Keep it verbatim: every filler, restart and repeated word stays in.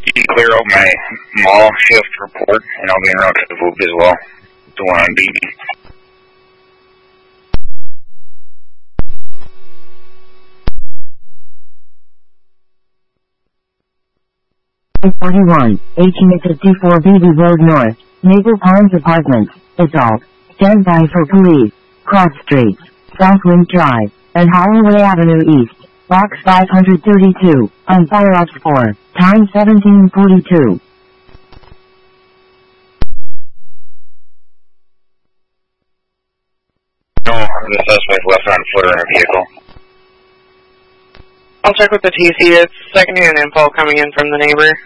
You can clear out my mall shift report, and I'll be en route to the V O O P as well. The one on B B. forty-one, eighteen fifty-four B B Road North, Maple Palms Apartments, Assault. Stand by for police. Cross Street, Southwind Drive, and Holloway Avenue East, Box five thirty-two, on Fire Ops four, time seventeen forty-two. No, the suspect left on foot or in a vehicle. I'll check with the T C. It's secondhand info coming in from the neighbor.